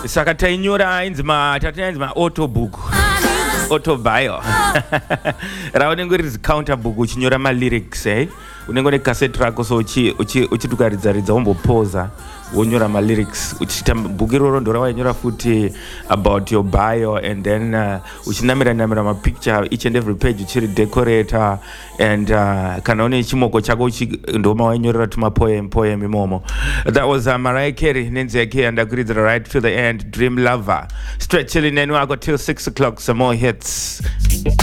saka tainyora tatinzi autobook autobio raunenge riri counter book uchinyora malyrics unenge une cassette rako so uchitukaridzaridza wombopoza wonyora malyrics uchiita bhuku iroro ndo rawainyora futi about your bio and then uchinamira mapicture each and every page uchiri decorator and kana une chimoko chako ndoma wainyorera tumapoem imomo. That was Mariah Carey nenzi yake andakuridzira right to the end, Dream Lover. Stretch ili nenu wako till 6 o'clock, some more hits.